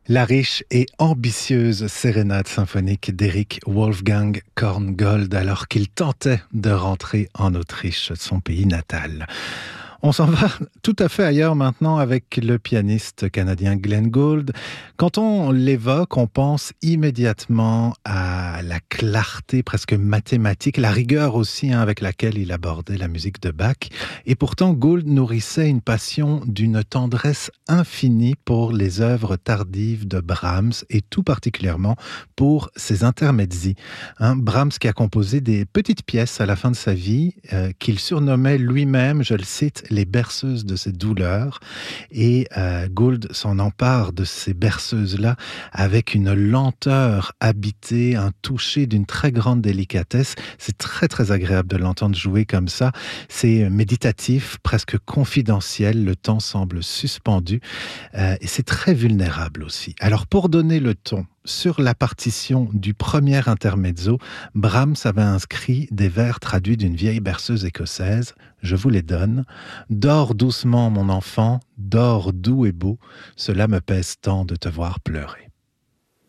La riche et ambitieuse sérénade symphonique d'Eric Wolfgang Korngold alors qu'il tentait de rentrer en Autriche, son pays natal. On s'en va tout à fait ailleurs maintenant avec le pianiste canadien Glenn Gould. Quand on l'évoque, on pense immédiatement à la clarté presque mathématique, la rigueur aussi avec laquelle il abordait la musique de Bach. Et pourtant, Gould nourrissait une passion d'une tendresse infinie pour les œuvres tardives de Brahms et tout particulièrement pour ses intermezzi. Brahms qui a composé des petites pièces à la fin de sa vie qu'il surnommait lui-même, je le cite, les berceuses de ses douleurs. Et Gould s'en empare de ces berceuses-là avec une lenteur habitée, un toucher d'une très grande délicatesse. C'est très très agréable de l'entendre jouer comme ça. C'est méditatif, presque confidentiel. Le temps semble suspendu et c'est très vulnérable aussi. Alors pour donner le ton, sur la partition du premier intermezzo, Brahms avait inscrit des vers traduits d'une vieille berceuse écossaise. Je vous les donne. Dors doucement, mon enfant, dors doux et beau. Cela me pèse tant de te voir pleurer.